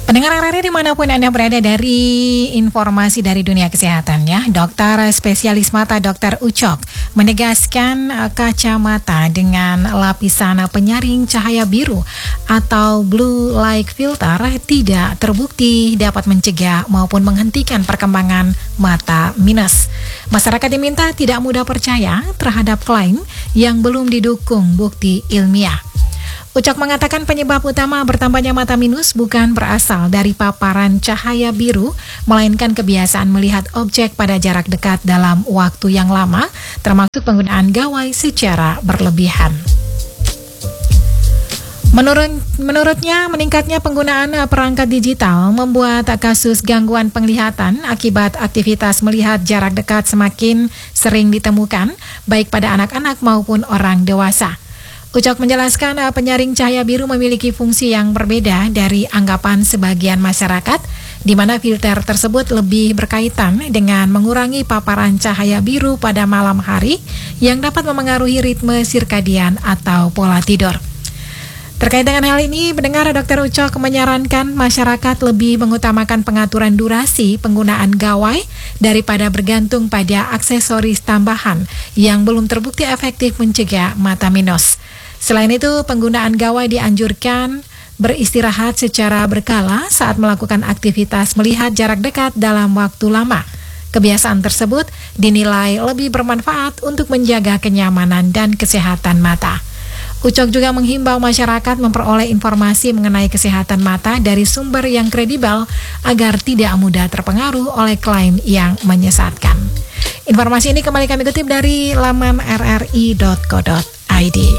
Pendengar RRI dimanapun Anda berada, dari informasi dari dunia kesehatan ya, dokter spesialis mata Dr. Ucok menegaskan kacamata dengan lapisan penyaring cahaya biru atau blue light filter tidak terbukti dapat mencegah maupun menghentikan perkembangan mata minus. Masyarakat diminta tidak mudah percaya terhadap klaim yang belum didukung bukti ilmiah. Ucok mengatakan penyebab utama bertambahnya mata minus bukan berasal dari paparan cahaya biru, melainkan kebiasaan melihat objek pada jarak dekat dalam waktu yang lama, termasuk penggunaan gawai secara berlebihan. Menurutnya, meningkatnya penggunaan perangkat digital membuat kasus gangguan penglihatan akibat aktivitas melihat jarak dekat semakin sering ditemukan, baik pada anak-anak maupun orang dewasa. Ucok menjelaskan penyaring cahaya biru memiliki fungsi yang berbeda dari anggapan sebagian masyarakat, di mana filter tersebut lebih berkaitan dengan mengurangi paparan cahaya biru pada malam hari yang dapat memengaruhi ritme sirkadian atau pola tidur. Terkait dengan hal ini, pendengar, Dr. Ucok menyarankan masyarakat lebih mengutamakan pengaturan durasi penggunaan gawai daripada bergantung pada aksesoris tambahan yang belum terbukti efektif mencegah mata minus. Selain itu, penggunaan gawai dianjurkan beristirahat secara berkala saat melakukan aktivitas melihat jarak dekat dalam waktu lama. Kebiasaan tersebut dinilai lebih bermanfaat untuk menjaga kenyamanan dan kesehatan mata. Ucok juga menghimbau masyarakat memperoleh informasi mengenai kesehatan mata dari sumber yang kredibel agar tidak mudah terpengaruh oleh klaim yang menyesatkan. Informasi ini kembali kami kutip dari laman rri.co.id.